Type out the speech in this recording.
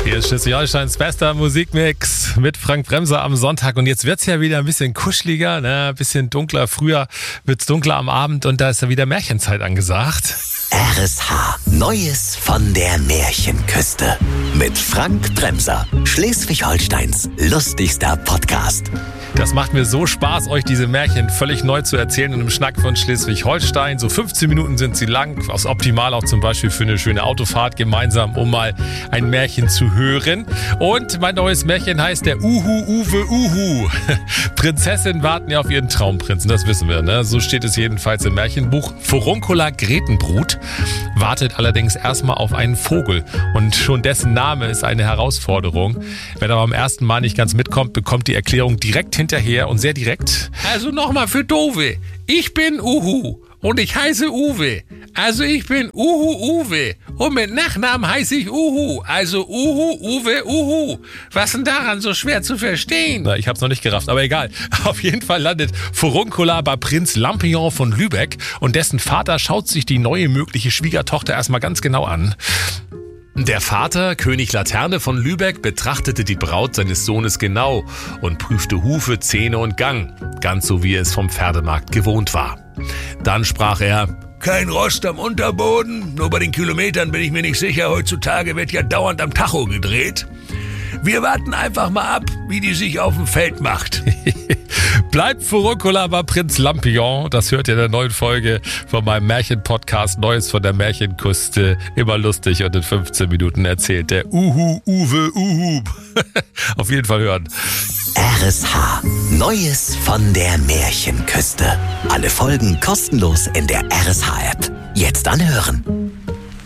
Hier ist Schleswig-Holsteins bester Musikmix mit Frank Bremser am Sonntag. Und jetzt wird's ja wieder ein bisschen kuscheliger, ne? Ein bisschen dunkler. Früher wird's dunkler am Abend und da ist ja wieder Märchenzeit angesagt. RSH. Neues von der Märchenküste. Mit Frank Bremser. Schleswig-Holsteins lustigster Podcast. Das macht mir so Spaß, euch diese Märchen völlig neu zu erzählen in einem Schnack von Schleswig-Holstein. So 15 Minuten sind sie lang, was optimal auch zum Beispiel für eine schöne Autofahrt gemeinsam, um mal ein Märchen zu hören. Und mein neues Märchen heißt der Uhu-Uwe-Uhu. Prinzessinnen warten ja auf ihren Traumprinzen, das wissen wir, ne? So steht es jedenfalls im Märchenbuch. Furuncular Gretenbrut wartet allerdings erstmal auf einen Vogel und schon dessen Name ist eine Herausforderung. Wer aber am ersten Mal nicht ganz mitkommt, bekommt die Erklärung direkt hinterher und sehr direkt. Also nochmal für Dove. Ich bin Uhu und ich heiße Uwe. Also ich bin Uhu-Uwe und mit Nachnamen heiße ich Uhu. Also Uhu-Uwe-Uhu. Was denn daran so schwer zu verstehen? Na, ich hab's noch nicht gerafft, aber egal. Auf jeden Fall landet Furuncular bei Prinz Lampion von Lübeck und dessen Vater schaut sich die neue mögliche Schwiegertochter erstmal ganz genau an. Der Vater, König Laterne von Lübeck, betrachtete die Braut seines Sohnes genau und prüfte Hufe, Zähne und Gang, ganz so wie er es vom Pferdemarkt gewohnt war. Dann sprach er: Kein Rost am Unterboden, nur bei den Kilometern bin ich mir nicht sicher, heutzutage wird ja dauernd am Tacho gedreht. Wir warten einfach mal ab, wie die sich auf dem Feld macht. Bleibt Furuncular bei Prinz Lampion. Das hört ihr in der neuen Folge von meinem Märchen-Podcast Neues von der Märchenküste. Immer lustig und in 15 Minuten erzählt der Uhu-Uwe-Uhu. Auf jeden Fall hören. RSH. Neues von der Märchenküste. Alle Folgen kostenlos in der RSH-App. Jetzt anhören.